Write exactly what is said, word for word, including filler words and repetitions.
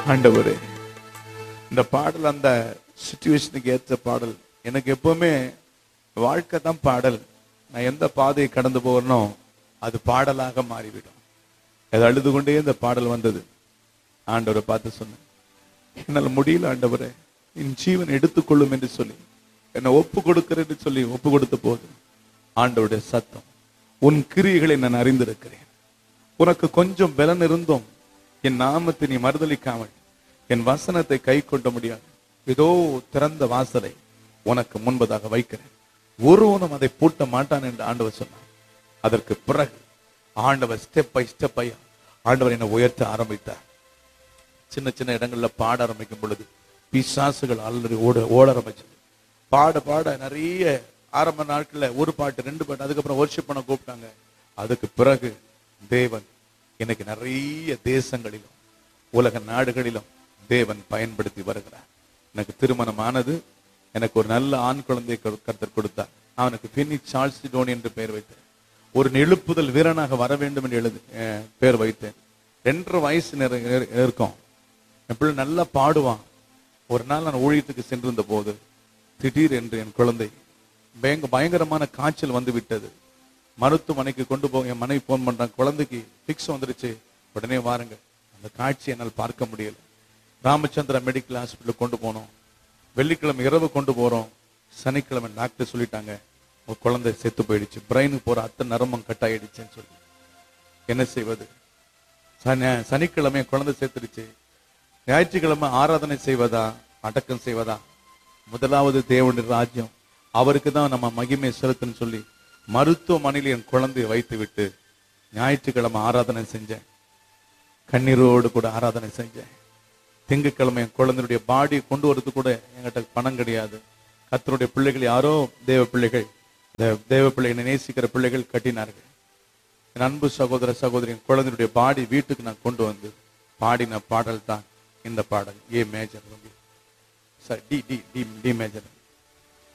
ஆண்டவரே, இந்த பாடல் அந்த சிச்சுவேஷனுக்கு ஏற்ற பாடல். எனக்கு எப்பவுமே வாழ்க்கை தான் பாடல். நான் எந்த பாதையை கடந்து போகிறனோ அது பாடலாக மாறிவிடும். அது அழுது கொண்டே இந்த பாடல் வந்தது. ஆண்டவரை பார்த்து சொன்னேன், என்னால் முடியல ஆண்டவரே, என் ஜீவன் எடுத்துக்கொள்ளும் என்று சொல்லி என்னை ஒப்பு கொடுக்கிறேன்னு சொல்லி ஒப்பு கொடுத்த போது ஆண்டவருடைய சத்தம், உன் கிரியைகளை நான் அறிந்திருக்கிறேன், உனக்கு கொஞ்சம் பலன் இருந்தும் என் நாமத்தை நீ மறுதலிக்காமல் என் வசனத்தை கை கொள்ள முடியாது, இதோ திறந்த வாசலை உனக்கு முன்பதாக வைக்கிறேன், ஒருவனும் அதை பூட்ட மாட்டான் என்று ஆண்டவர் சொன்னார். அதற்கு பிறகு ஆண்டவர் ஸ்டெப் பை ஸ்டெப் பை ஆண்டவர் என்னை உயர்த்த ஆரம்பித்தார். சின்ன சின்ன இடங்கள்ல பாட ஆரம்பிக்கும் பொழுது பிசாசுகள் ஆல்ரெடி ஓட ஓட ஆரம்பிச்சது. பாட பாட நிறைய ஆரம்ப நாட்கள்ல ஒரு பாட்டு ரெண்டு பாட்டு, அதுக்கப்புறம் வொர்ஷிப் பண்ண கூப்பிட்டாங்க. அதுக்கு பிறகு தேவன் எனக்கு நிறைய தேசங்களிலும் உலக நாடுகளிலும் தேவன் பயன்படுத்தி வருகிறார். எனக்கு திருமணம் ஆனது. எனக்கு ஒரு நல்ல ஆண் குழந்தை கர்த்தர் கொடுத்தார். அவனுக்கு பின்னி சார்ல்ஸ் டோனி என்று பெயர் வைத்தேன். ஒரு எழுப்புதல் வீரனாக வர வேண்டும் என்று எழுது பெயர் வைத்தேன். ரெண்டரை வயசு இருக்கும். என் பிள்ளை நல்லா பாடுவான். ஒரு நாள் நான் ஊழியத்துக்கு சென்றிருந்த போது திடீர் என்று என் குழந்தை பயங்க பயங்கரமான காய்ச்சல் வந்து விட்டது. மருத்துவமனைக்கு கொண்டு போக என் மனைவி போன் பண்றாங்க, குழந்தைக்கு பிக்ஸ் வந்துருச்சு, உடனே வாருங்க. அந்த காட்சியை என்னால் பார்க்க முடியல. ராமச்சந்திரா மெடிக்கல் ஹாஸ்பிட்டலுக்கு கொண்டு போனோம். வெள்ளிக்கிழமை இரவு கொண்டு போறோம். சனிக்கிழமை டாக்டர் சொல்லிட்டாங்க, உங்க குழந்தை செத்து போயிடுச்சு, பிரெயினுக்கு போற அத்தனை நரம்பம் கட் ஆயிடுச்சுன்னு சொல்லி. என்ன செய்வது? சனி சனிக்கிழமை குழந்தை சேர்த்துடுச்சு. ஞாயிற்றுக்கிழமை ஆராதனை செய்வதா அடக்கம் செய்வதா? முதலாவது தேவனுடைய ராஜ்யம், அவருக்கு தான் நம்ம மகிமை செலுத்துன்னு சொல்லி மருத்துவமனையில் என் குழந்தையை வைத்து விட்டு ஞாயிற்றுக்கிழமை ஆராதனை செஞ்சேன். கண்ணீரோடு கூட ஆராதனை செஞ்சேன். திங்கட்கிழமை என் குழந்தையுடைய பாடியை கொண்டு வரது கூட என்கிட்ட பணம் கிடையாது. கர்த்தருடைய பிள்ளைகள் யாரோ தேவ பிள்ளைகள், தேவ பிள்ளைகளை நேசிக்கிற பிள்ளைகள் கட்டினார்கள். என் அன்பு சகோதர சகோதரி, என் குழந்தையுடைய பாடி வீட்டுக்கு நான் கொண்டு வந்து பாடின பாடல் தான் இந்த பாடல். ஏ major D D D D major.